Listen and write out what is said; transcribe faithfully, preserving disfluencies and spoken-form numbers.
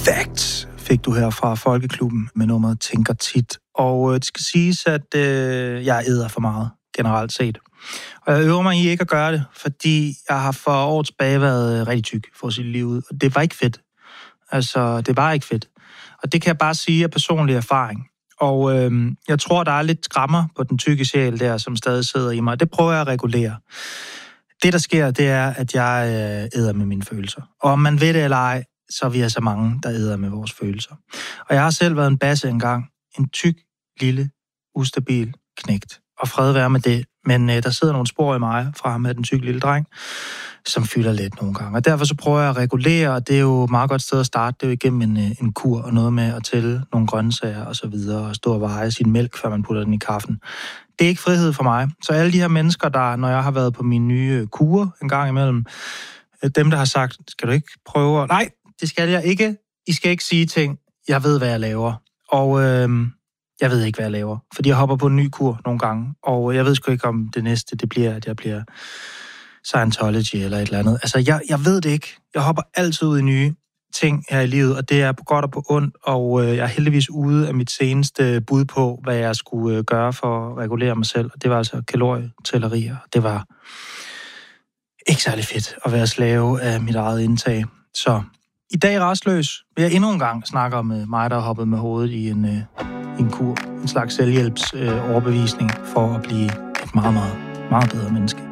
Facts fik du her fra Folkeklubben med nummeret Tænker Tit. Og øh, det skal siges, at øh, jeg æder for meget, generelt set. Og jeg øver mig i ikke at gøre det, fordi jeg har for år tilbage været rigtig tyk for at sige liv ud. Og det var ikke fedt. Altså, det var ikke fedt. Og det kan jeg bare sige af personlig erfaring. Og øh, jeg tror, der er lidt skrammer på den tykke sjæl der, som stadig sidder i mig. Det prøver jeg at regulere. Det, der sker, det er, at jeg øh, æder med mine følelser. Og om man ved det eller ej, så er vi altså mange, der æder med vores følelser. Og jeg har selv været en basse engang. En tyk, lille, ustabil knægt. Og fred være med det. Men øh, der sidder nogle spor i mig fra ham med den tykke lille dreng, som fylder lidt nogle gange. Og derfor så prøver jeg at regulere, og det er jo et meget godt sted at starte. Det er jo igennem en, en kur og noget med at tælle nogle grøntsager og så videre, og stå og veje sin mælk, før man putter den i kaffen. Det er ikke frihed for mig. Så alle de her mennesker, der, når jeg har været på min nye kur en gang imellem, dem, der har sagt, skal du ikke prøve? Nej, det skal jeg ikke. I skal ikke sige ting. Jeg ved, hvad jeg laver. Og øh, jeg ved ikke, hvad jeg laver. Fordi jeg hopper på en ny kur nogle gange. Og jeg ved sgu ikke, om det næste, det bliver, at jeg bliver Scientology eller et eller andet. Altså, jeg, jeg ved det ikke. Jeg hopper altid ud i nye ting her i livet, og det er på godt og på ondt, og øh, jeg er heldigvis ude af mit seneste bud på, hvad jeg skulle øh, gøre for at regulere mig selv. Og det var altså kalorietællerier. Det var ikke særlig fedt at være slave af mit eget indtag. Så i dag restløs vil jeg endnu en gang snakke om øh, mig, der har hoppet med hovedet i en, øh, en kur. En slags selvhjælps øh, overbevisning for at blive et meget, meget, meget bedre menneske.